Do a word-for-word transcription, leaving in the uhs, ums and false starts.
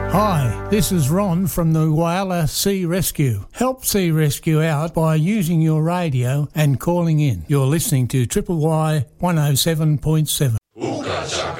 Hi, this is Ron from the Whyalla Sea Rescue. Help Sea Rescue out by using your radio and calling in. You're listening to Triple Y one oh seven point seven.